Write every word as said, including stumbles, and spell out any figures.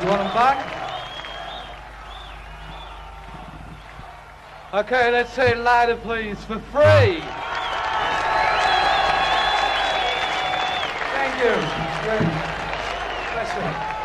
You want them back? Okay, let's say it louder, please. For free. Thank you. Bless you.